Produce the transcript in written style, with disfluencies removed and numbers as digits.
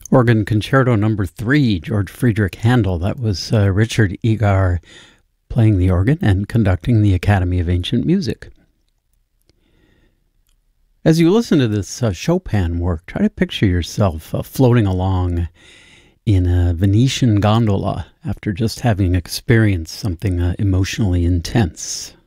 Organ Concerto Number 3, George Friedrich Handel. That was Richard Egar playing the organ and conducting the Academy of Ancient Music. As you listen to this Chopin work, try to picture yourself floating along in a Venetian gondola after just having experienced something emotionally intense.